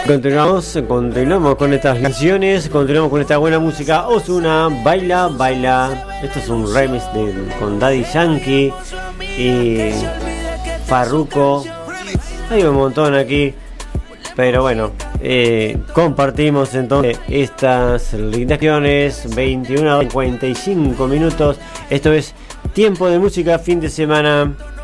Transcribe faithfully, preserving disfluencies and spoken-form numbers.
Continuamos, continuamos con estas canciones, continuamos con esta buena música. Ozuna, Baila, Baila. Esto es un remix de, con Daddy Yankee y Farruko. Hay un montón aquí, pero bueno, eh, compartimos entonces estas lindas canciones. veintiuna cincuenta y cinco minutos. Esto es Tiempo de Música, fin de semana.